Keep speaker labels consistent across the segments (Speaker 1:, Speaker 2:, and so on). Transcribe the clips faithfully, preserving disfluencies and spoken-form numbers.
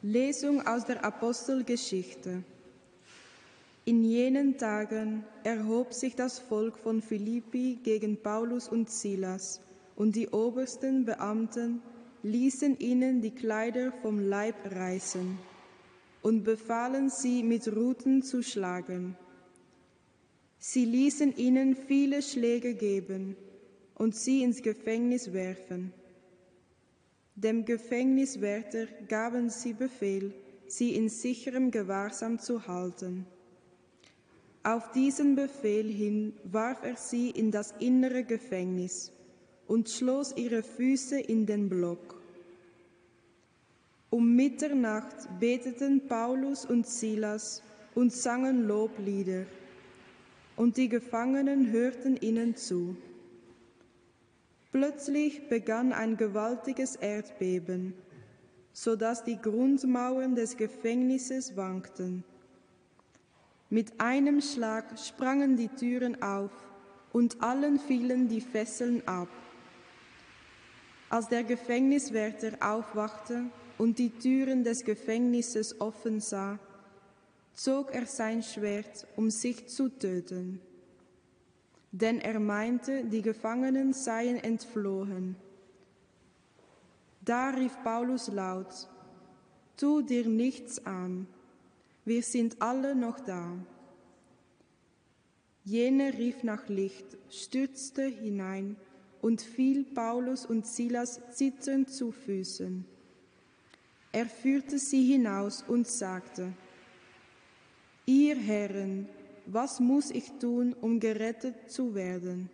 Speaker 1: Lesung aus der Apostelgeschichte. In jenen Tagen erhob sich das Volk von Philippi gegen Paulus und Silas, und die obersten Beamten ließen ihnen die Kleider vom Leib reißen und befahlen sie, mit Ruten zu schlagen. Sie ließen ihnen viele Schläge geben und sie ins Gefängnis werfen. Dem Gefängniswärter gaben sie Befehl, sie in sicherem Gewahrsam zu halten. Auf diesen Befehl hin warf er sie in das innere Gefängnis und schloss ihre Füße in den Block. Um Mitternacht beteten Paulus und Silas und sangen Loblieder, und die Gefangenen hörten ihnen zu. Plötzlich begann ein gewaltiges Erdbeben, so dass die Grundmauern des Gefängnisses wankten. Mit einem Schlag sprangen die Türen auf und allen fielen die Fesseln ab. Als der Gefängniswärter aufwachte und die Türen des Gefängnisses offen sah, zog er sein Schwert, um sich zu töten. Denn er meinte, die Gefangenen seien entflohen. Da rief Paulus laut: Tu dir nichts an, wir sind alle noch da. Jener rief nach Licht, stürzte hinein und fiel Paulus und Silas zitternd zu Füßen. Er führte sie hinaus und sagte: Ihr Herren, was muss ich tun, um gerettet zu werden?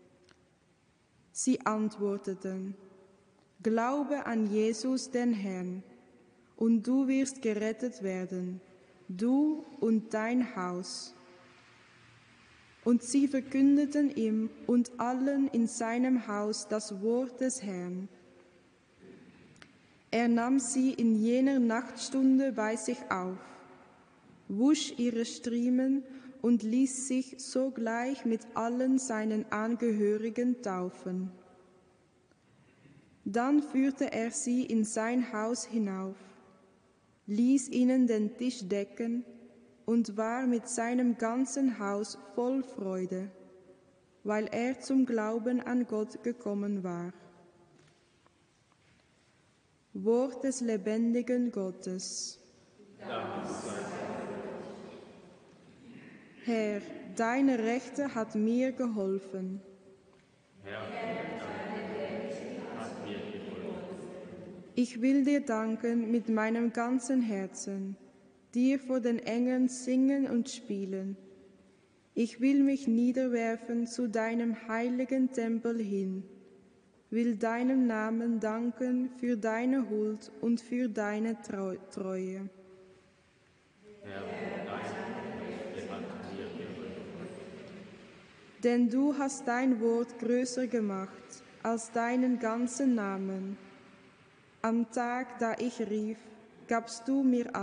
Speaker 1: Sie antworteten: Glaube an Jesus, den Herrn, und du wirst gerettet werden, du und dein Haus. Und sie verkündeten ihm und allen in seinem Haus das Wort des Herrn. Er nahm sie in jener Nachtstunde bei sich auf, wusch ihre Striemen und ließ sich sogleich mit allen seinen Angehörigen taufen. Dann führte er sie in sein Haus hinauf, ließ ihnen den Tisch decken und war mit seinem ganzen Haus voll Freude, weil er zum Glauben an Gott gekommen war. Wort des lebendigen Gottes.
Speaker 2: Dank sei
Speaker 1: Herr, deine Rechte hat mir geholfen.
Speaker 2: Herr, deine Rechte hat mir geholfen.
Speaker 1: Ich will dir danken mit meinem ganzen Herzen, dir vor den Engeln singen und spielen. Ich will mich niederwerfen zu deinem heiligen Tempel hin, will deinem Namen danken für deine Huld und für deine Treue.
Speaker 2: Herr,
Speaker 1: denn du hast dein Wort größer gemacht als deinen ganzen Namen. Am Tag, da ich rief, gabst du mir